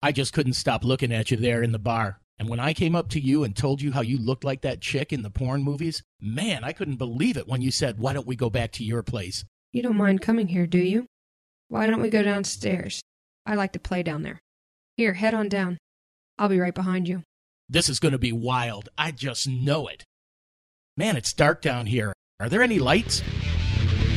I just couldn't stop looking at you there in the bar. And when I came up to you and told you how you looked like that chick in the porn movies, man, I couldn't believe it when you said, why don't we go back to your place? You don't mind coming here, do you? Why don't we go downstairs? I like to play down there. Here, head on down. I'll be right behind you. This is going to be wild. I just know it. Man, it's dark down here. Are there any lights?